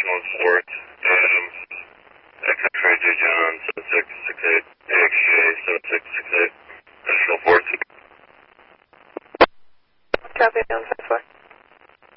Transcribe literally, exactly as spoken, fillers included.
one fourth, Adams, X-Ray J John, seven six six eight, A X J, seven six six eight, additional fourth. Copy,